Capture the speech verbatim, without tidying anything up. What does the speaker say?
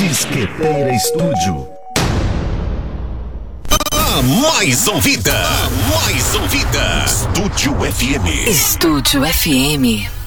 Disqueteira Estúdio. A mais ouvida, a mais ouvida. Estúdio F M. Estúdio F M.